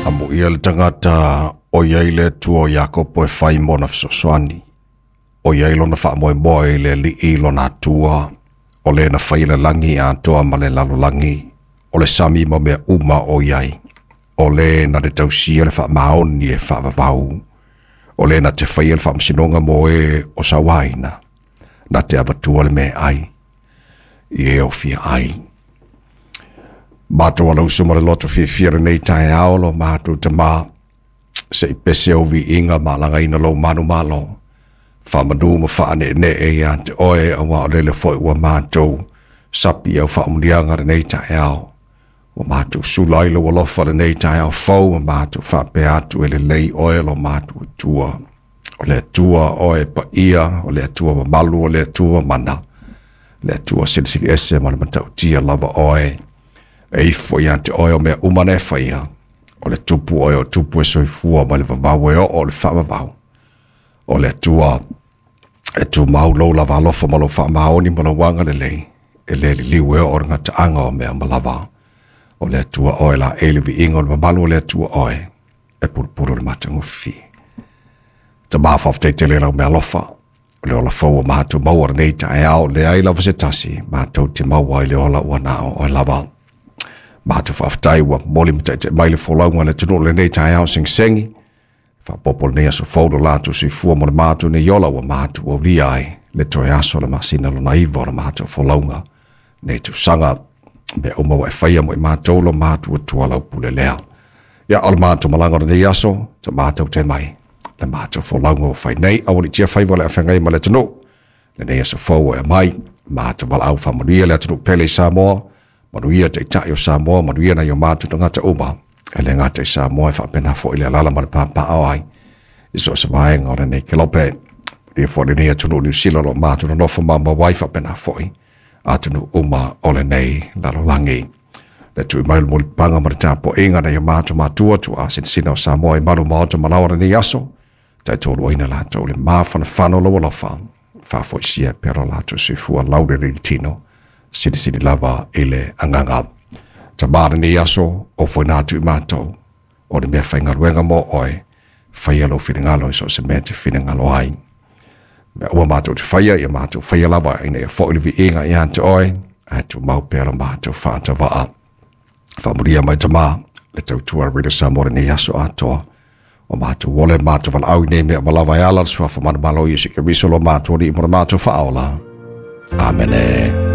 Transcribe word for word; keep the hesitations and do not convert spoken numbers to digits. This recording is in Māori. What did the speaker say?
Amu ia le tangata o iai le tuo Iakopo e whai mona fsoswani. O iai lona wha moe moe le li i lona tua. O le na whai le langi a toa ma le lalo langi. O le sami ma mea uma o iai. O le na le tausia le wha maoni e wha vavau. O le na te whai le wha msinonga moe o sawaina. Na te abatua le me ai. I e o fia ai. Mātou ala usuma le loto fia fia nei tae aolo mātou te mā se i pese o vi inga malanga ina lo manu malo whamadu ma whaane ne e a te oe a wā lele foi ua mātou sapi au whaamurianga nei tae ao wa mātou sulailo wa lofa nei tae ao fau wa mātou whape atu e le lei oe lo mātou tua o le tua oe pa ia o le tua ma malu o le tua mana le tua silisili ese ma le matau tia lava oe e fo ia te oe o mea umane whaia o le tupu oe o tupu e soifua ma le vavau e o o le whamavau o le tua e tu mau lau lava alofa ma lo whamaoni ma lo wanga le lei e le li liu e o ringa te anga o mea ma lava o le tua oe la e le vi ingo le mamalu o le tua oe e purupuru le matangu fi ta mawhaf te te le rau mea lofa o le ola fau o mahatu maua nei ta e au le ai lava se tasi mahatu te maua i le ola ua nao o e lava Mātou whaftai wa moli mta te maile wholaunga le tunu le nei tae au sing sengi. Whapopol nei aso whaudo lātou si fua mo le mātou ne yola wa mātou o riai le toe aso le masina lo naiva o le mātou wholaunga. Nei tu sanga me o maua e whaia mo i mātou lo mātou o tualau pule lea. Ia o le mātou malanga nei aso ta mātou te mai. Le mātou wholaunga o whai nei awali tia whaiwa le awhengai ma le tunu. Le nei aso whau e mai. Mātou malau whamaria le tunu pele Samoa. Manuia te tai o Samoa, manuia na yo mātu to ngata uma. E le ngata i Samoa e whapena fo i le alala ma le pāpā ai. I so se maenga o le nei ke lope. Ria fo le nei atunu New Zealand o mātu na nofa mama wai whapena fo i. Atunu uma o le nei lalo langi. Le tui mailu mo le panga ma le tāpo inga na yo mātu mātua tu a sin sina o Samoa i maru maoto malaura nei aso. Tai tōru oina lātou le māwhana whano lo walofa. Whafo i sia pero lātou si fua laure ri tino. Sidi sidi lava ele anganga. Ta mara ni aso o foi natu i mātou. O ni mea whainga ruenga mo oe. Whaia lo whiringalo iso se mea te whiringalo ai. Mea ua mātou te whaia i mātou whaia lava ina ia whaile vi inga i ante oe. A tu mau pēra mātou whaata waa. Whamuria mai ta mā. Le tau tua rida sa mora ni aso atoa. O mātou wole mātou wala au ne mea malawa e ala. Swa whamana malo i si ke risolo mātou ni i mora mātou whaola. Amene.